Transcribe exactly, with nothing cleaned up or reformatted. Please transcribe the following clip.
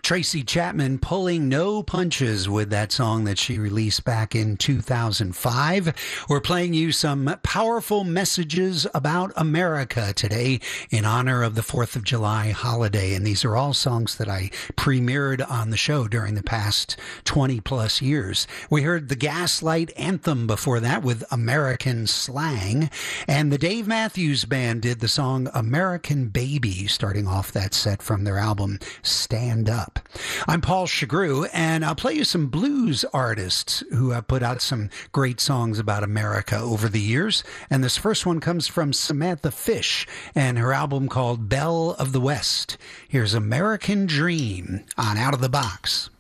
Tracy Chapman pulling no punches with that song that she released back in two thousand five. We're playing you some powerful messages about America today in honor of the fourth of July holiday. And these are all songs that I premiered on the show during the past twenty plus years. We heard the Gaslight Anthem before that with American Slang. And the Dave Matthews Band did the song American Baby, starting off that set from their album Stand Up. I'm Paul Chagru, and I'll play you some blues artists who have put out some great songs about America over the years. And this first one comes from Samantha Fish and her album called Belle of the West. Here's American Dream on Out of the Box.